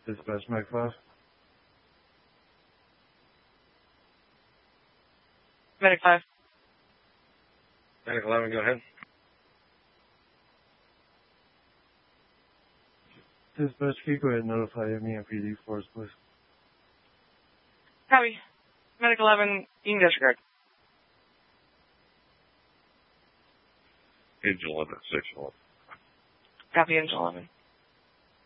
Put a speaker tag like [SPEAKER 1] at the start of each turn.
[SPEAKER 1] Dispatch Mike 5.
[SPEAKER 2] Medic 5.
[SPEAKER 3] Medic 11, go ahead.
[SPEAKER 1] Dispatch, can you go ahead and notify MEMPD force, please?
[SPEAKER 2] Copy. Medic 11, you can disregard.
[SPEAKER 3] Engine 11, 6-1.
[SPEAKER 2] Copy, Engine 11.